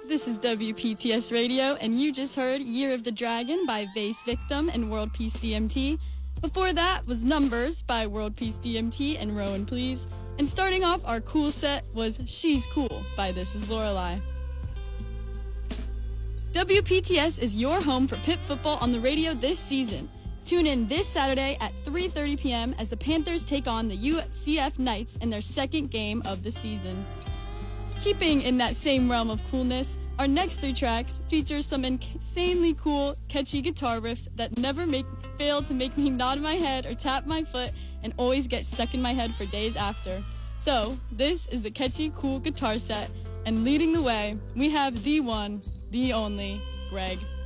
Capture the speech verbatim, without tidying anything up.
This is W P T S Radio, and you just heard Year of the Dragon by Vase Victim and World Peace D M T. Before that was Numbers by World Peace D M T and Rowan Please. And starting off our cool set was She's Cool by This Is Lorelei. W P T S is your home for Pitt football on the radio this season. Tune in this Saturday at three thirty p.m. as the Panthers take on the U C F Knights in their second game of the season. Keeping in that same realm of coolness, our next three tracks feature some insanely cool, catchy guitar riffs that never make fail to make me nod my head or tap my foot and always get stuck in my head for days after. So, this is the catchy, cool guitar set, and leading the way, we have the one, the only, Greg